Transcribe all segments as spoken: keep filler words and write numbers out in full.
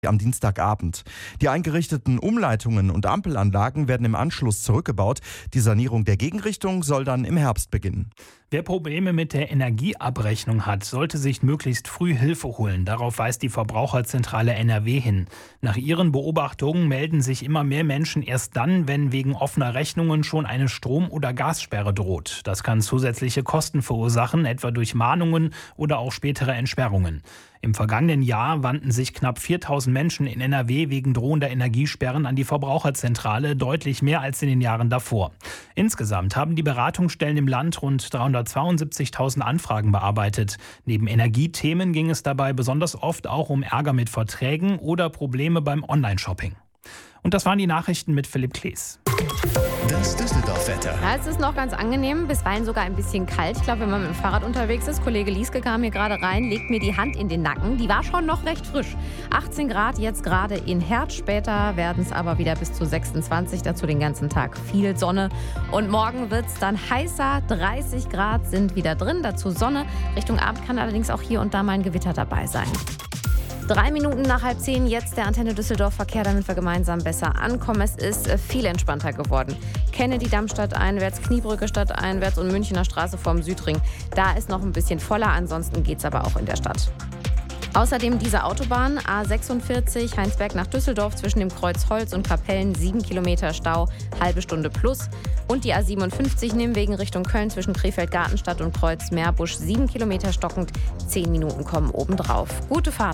am Dienstagabend. Die eingerichteten Umleitungen und Ampelanlagen werden im Anschluss zurückgebaut. Die Sanierung der Gegenrichtung soll dann im Herbst beginnen. Wer Probleme mit der Energieabrechnung hat, sollte sich möglichst früh Hilfe holen. Darauf weist die Verbraucherzentrale N R W hin. Nach ihren Beobachtungen melden sich immer mehr Menschen erst dann, wenn wegen offener Rechnungen schon eine Strom- oder Gassperre droht. Das kann zusätzliche Kosten verursachen, etwa durch Mahnungen oder auch spätere Entsperrungen. Im vergangenen Jahr wandten sich knapp viertausend Menschen in N R W wegen drohender Energiesperren an die Verbraucherzentrale, deutlich mehr als in den Jahren davor. Insgesamt haben die Beratungsstellen im Land rund dreihundertzweiundsiebzigtausend Anfragen bearbeitet. Neben Energiethemen ging es dabei besonders oft auch um Ärger mit Verträgen oder Probleme beim Online-Shopping. Und das waren die Nachrichten mit Philipp Klees. Das Düsseldorf-Wetter. Ja, es ist noch ganz angenehm, bisweilen sogar ein bisschen kalt. Ich glaube, wenn man mit dem Fahrrad unterwegs ist, Kollege Lieske kam hier gerade rein, legt mir die Hand in den Nacken. Die war schon noch recht frisch. achtzehn Grad jetzt gerade in Herz, später werden es aber wieder bis zu sechsundzwanzig, dazu den ganzen Tag viel Sonne. Und morgen wird es dann heißer, dreißig Grad sind wieder drin, dazu Sonne. Richtung Abend kann allerdings auch hier und da mal ein Gewitter dabei sein. Drei Minuten nach halb zehn, jetzt der Antenne Düsseldorf-Verkehr, damit wir gemeinsam besser ankommen. Es ist viel entspannter geworden. Kennedy-Damm stadteinwärts, Kniebrücke stadteinwärts und Münchner Straße vorm Südring. Da ist noch ein bisschen voller, ansonsten geht's aber auch in der Stadt. Außerdem diese Autobahn A sechsundvierzig Heinsberg nach Düsseldorf zwischen dem Kreuz Holz und Kapellen, sieben Kilometer Stau, halbe Stunde plus. Und die A siebenundfünfzig Nimwegen Richtung Köln zwischen Krefeld-Gartenstadt und Kreuz Meerbusch, sieben Kilometer stockend, zehn Minuten kommen obendrauf. Gute Fahrt.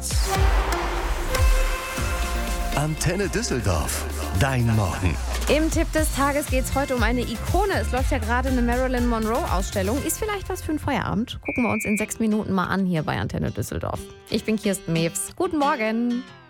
Antenne Düsseldorf, dein Morgen. Im Tipp des Tages geht es heute um eine Ikone. Es läuft ja gerade eine Marilyn Monroe-Ausstellung. Ist vielleicht was für einen Feierabend? Gucken wir uns in sechs Minuten mal an hier bei Antenne Düsseldorf. Ich bin Kirsten Mewes. Guten Morgen.